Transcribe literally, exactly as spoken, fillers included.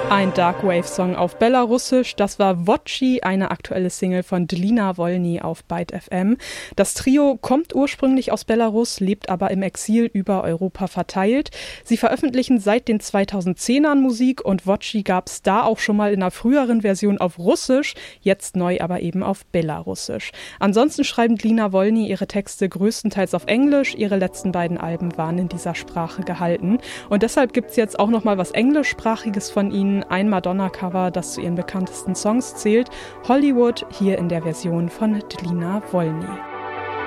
Ein Darkwave-Song auf Belarussisch, das war Voci, eine aktuelle Single von Dlina Wolny auf Byte F M. Das Trio kommt ursprünglich aus Belarus, lebt aber im Exil über Europa verteilt. Sie veröffentlichen seit den zweitausendzehnern Musik und Voci gab es da auch schon mal in einer früheren Version auf Russisch, jetzt neu aber eben auf Belarussisch. Ansonsten schreiben Dlina Wolny ihre Texte größtenteils auf Englisch, ihre letzten beiden Alben waren in dieser Sprache gehalten. Und deshalb gibt es jetzt auch noch mal was Englischsprachiges von ihnen, ein Madonna-Cover, das zu ihren bekanntesten Songs zählt, Hollywood, hier in der Version von Dlina Wolny.